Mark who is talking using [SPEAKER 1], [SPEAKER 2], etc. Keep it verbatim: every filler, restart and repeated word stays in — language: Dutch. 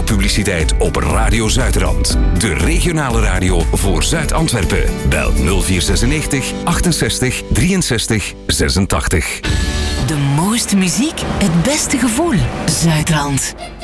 [SPEAKER 1] reclamepubliciteit op Radio Zuidrand. De regionale radio voor Zuid-Antwerpen. Bel nul vier zesennegentig achtenzestig drieënzestig zesentachtig.
[SPEAKER 2] De mooiste muziek, het beste gevoel. Zuidrand.